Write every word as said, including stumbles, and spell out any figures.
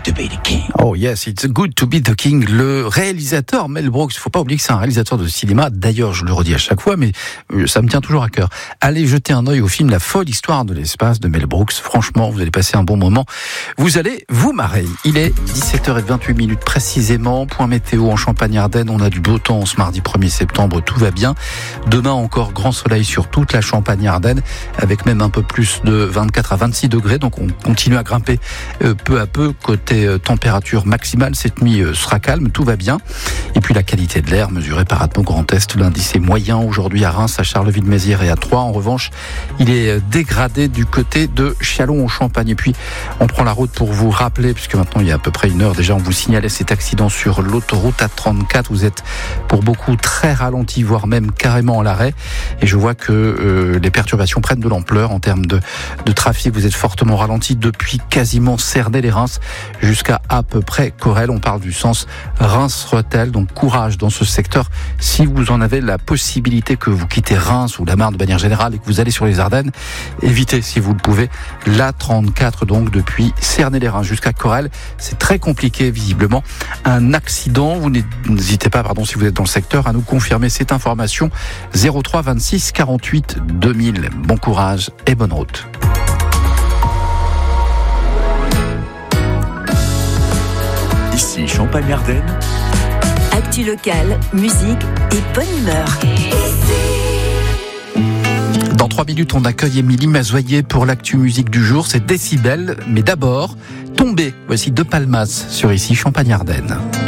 to be the king. Oh yes, it's good to be the king. Le réalisateur Mel Brooks, il faut pas oublier que c'est un réalisateur de cinéma. D'ailleurs, je le redis à chaque fois, mais ça me tient toujours à cœur. Allez jeter un œil au film La folle histoire de l'espace de Mel Brooks. Franchement, vous allez passer un bon moment. Vous allez vous marrer. Il est dix-sept heures vingt-huit minutes précisément. Point météo en Champagne-Ardenne. On a du beau temps ce mardi premier septembre. Tout va bien. Demain encore grand soleil sur toute la Champagne-Ardenne, avec même un peu plus de vingt-quatre à vingt-six degrés. Donc on continue à grimper euh, peu à peu. Côté euh, température maximale, cette nuit euh, sera calme. Tout va bien. Et puis la qualité de l'air mesurée par Atmo Grand Est. L'indice est moyen aujourd'hui à Reims, à Charleville-Mézières et à Troyes. En revanche, il est dégradé du côté de Châlons-en-Champagne. Et puis on prend la route pour vous rappeler, puisque maintenant il y a à peu près une heure déjà, on vous signalait cet accident sur l'autoroute A trente-quatre. Vous êtes pour beaucoup très ralenti, voire même carrément à l'arrêt. Et je vois que euh, les perturbations prennent de l'ampleur en termes de, de trafic. Vous êtes fortement ralenti depuis quasiment Cernay-les-Reims jusqu'à à peu près Corel. On parle du sens Reims-Rethel. Donc courage dans ce secteur. Si vous en avez la possibilité, que vous quittez Reims ou la Marne de manière générale et que vous allez sur les Ardennes, évitez si vous le pouvez l'A trente-quatre, donc depuis Cernay-les-Reims jusqu'à Corel. C'est très compliqué visiblement. Un accident. Vous n'hésitez pas, pardon, si vous êtes dans le secteur, à nous confirmer cette information. zéro trois vingt-six quarante-huit deux mille. Bon courage et bonne route. Ici Champagne-Ardenne. Actu locale, musique et bonne humeur. Dans trois minutes, on accueille Émilie Mazoyer pour l'actu musique du jour. C'est Décibel, mais d'abord, Tomber. Voici De Palmas sur Ici Champagne-Ardenne.